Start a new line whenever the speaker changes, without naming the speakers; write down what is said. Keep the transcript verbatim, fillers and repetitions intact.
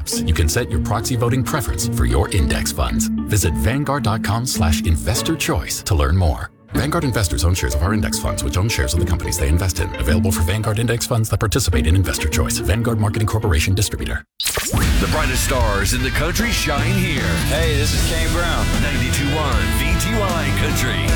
apps, you can set your proxy voting preference for your index funds. Visit Vanguard.com slash investor choice to learn more. Vanguard investors own shares of our index funds, which own shares of the companies they invest in. Available for Vanguard index funds that participate in Investor Choice. Vanguard Marketing Corporation Distributor.
The brightest stars in the country shine here.
Hey, this is Kane Brown.
ninety-two point one V T Y Country.